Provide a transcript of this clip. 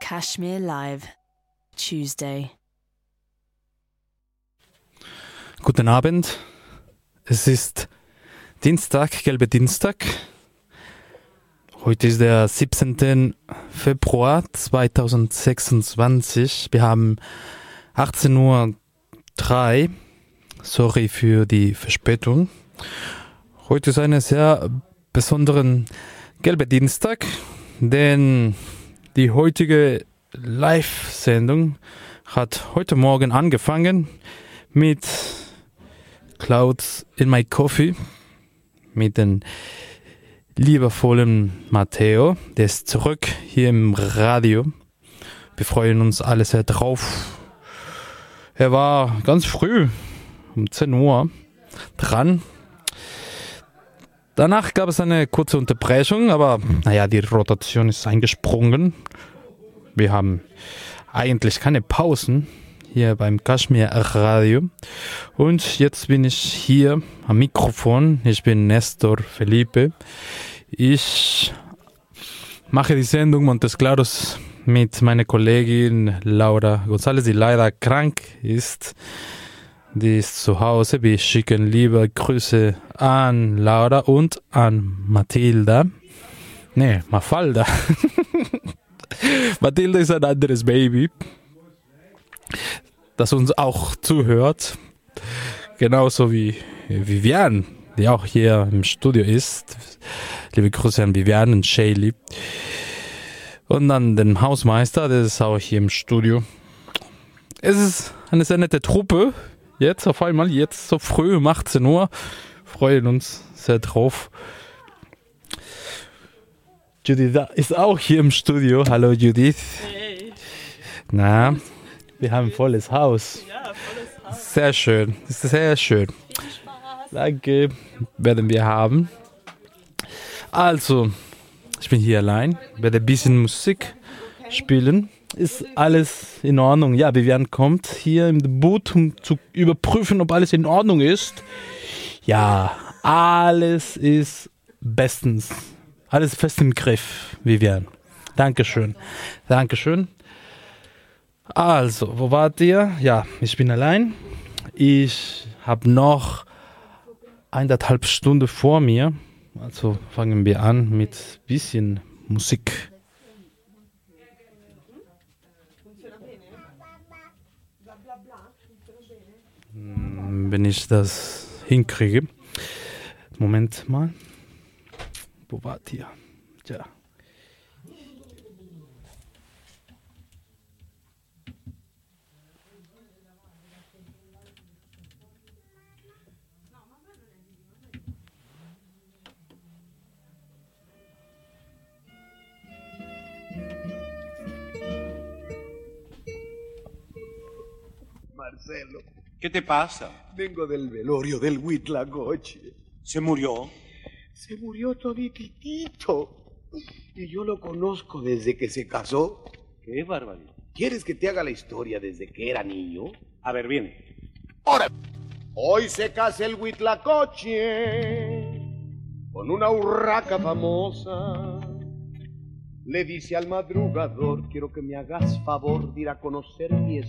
Kashmir Live, Tuesday. Guten Abend. Es ist Dienstag, gelbe Dienstag. Heute ist der 17. Februar 2026. Wir haben 18:03 Uhr. Sorry für die Verspätung. Heute ist ein sehr besonderer gelber Dienstag, denn die heutige Live-Sendung hat heute Morgen angefangen mit Clouds in My Coffee, mit dem liebevollen Matteo. Der ist zurück hier im Radio. Wir freuen uns alle sehr drauf. Er war ganz früh, um 10 Uhr, dran. Danach gab es eine kurze Unterbrechung, aber die Rotation ist eingesprungen. Wir haben eigentlich keine Pausen hier beim Kashmir Radio. Und jetzt bin ich hier am Mikrofon. Ich bin Nestor Felipe. Ich mache die Sendung Montes Claros mit meiner Kollegin Laura González, die leider krank ist. Die ist zu Hause. Wir schicken liebe Grüße an Laura und an Matilda. Nee, Mafalda. Matilda ist ein anderes Baby, das uns auch zuhört. Genauso wie Vivian, die auch hier im Studio ist. Liebe Grüße an Vivian und Shaylee. Und dann den Hausmeister, der ist auch hier im Studio. Es ist eine sehr nette Truppe. Jetzt auf einmal, jetzt so früh um 18 Uhr. Freuen uns sehr drauf. Judith ist auch hier im Studio. Hallo Judith. Hey. Na, wir haben ein volles Haus. Ja, volles Haus. Sehr schön. Das ist sehr schön. Viel Spaß. Danke. Werden wir haben. Also, ich bin hier allein. Werde ein bisschen Musik spielen. Ist alles in Ordnung? Ja, Vivian kommt hier im Boot, um zu überprüfen, ob alles in Ordnung ist. Ja, alles ist bestens. Alles fest im Griff, Vivian. Dankeschön. Dankeschön. Also, wo wart ihr? Ja, ich bin allein. Ich habe noch 1,5 Stunden vor mir. Also fangen wir an mit ein bisschen Musik. Wenn ich das hinkriege. Moment mal. Wo wart ihr? Tja. Marcelo, ¿Qué te pasa? vengo del velorio del Huitlacoche. ¿Se murió? Se murió todititito. Y yo lo conozco desde que se casó. Qué barbaridad. ¿Quieres que te haga la historia desde que era niño? A ver, viene. ¡Ahora! Hoy se casa el Huitlacoche con una urraca famosa. Le dice al madrugador, quiero que me hagas favor de ir a conocer mi